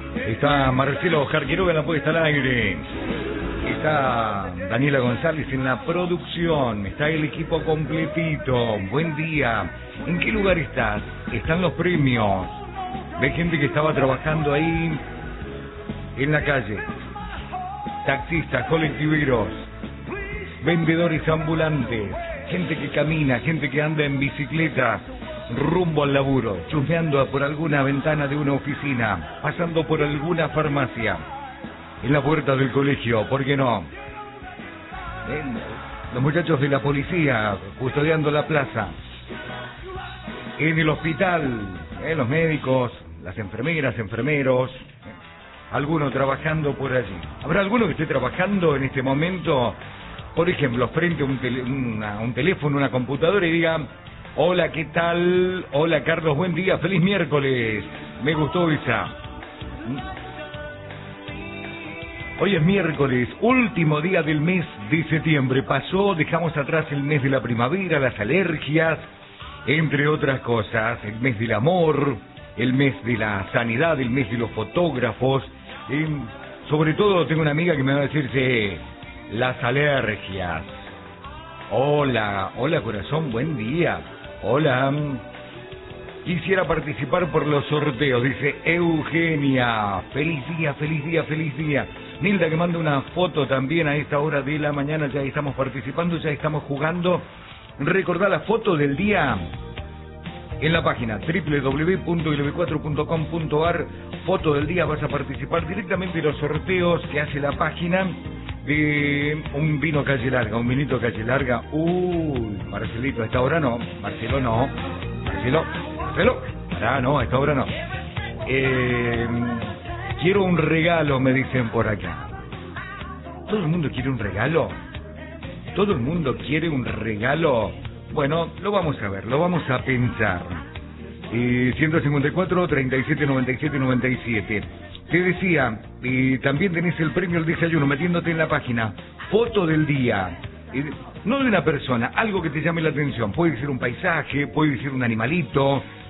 Está Marcelo Jarquiroga en la puesta al aire. Está Daniela González en la producción. Está el equipo completito. Buen día. ¿En qué lugar estás? Están los premios. Ve gente que estaba trabajando ahí en la calle. Taxistas, colectiveros, vendedores ambulantes, gente que camina, gente que anda en bicicleta rumbo al laburo, chusmeando por alguna ventana de una oficina, pasando por alguna farmacia, en la puerta del colegio, ¿por qué no? Los muchachos de la policía custodiando la plaza, en el hospital, los médicos, las enfermeras, enfermeros, algunos trabajando por allí. ¿Habrá alguno que esté trabajando en este momento, por ejemplo, frente a un teléfono, una computadora y diga: hola, ¿qué tal? Hola, Carlos, buen día, feliz miércoles. Me gustó esa. Hoy es miércoles, último día del mes de septiembre. Pasó, dejamos atrás el mes de la primavera, las alergias, entre otras cosas, el mes del amor, el mes de la sanidad, el mes de los fotógrafos. Sobre todo tengo una amiga que me va a decirse las alergias. Hola, hola corazón, buen día. Hola, quisiera participar por los sorteos, dice Eugenia. Feliz día, feliz día, feliz día. Nilda que manda una foto también a esta hora de la mañana, ya estamos participando, ya estamos jugando. Recordá la foto del día en la página www.lb4.com.ar, foto del día, vas a participar directamente en los sorteos que hace la página de un vino Calle Larga, un vinito Calle Larga. Marcelito, a esta hora no, Marcelo no, Marcelo, no, a esta hora no. Quiero un regalo, me dicen por acá. ¿Todo el mundo quiere un regalo? ¿Todo el mundo quiere un regalo? Bueno, lo vamos a ver, lo vamos a pensar. 154, 37, 97, 97. Te decía, también tenés el premio al desayuno metiéndote en la página. Foto del día. No de una persona, algo que te llame la atención. Puede ser un paisaje, puede ser un animalito,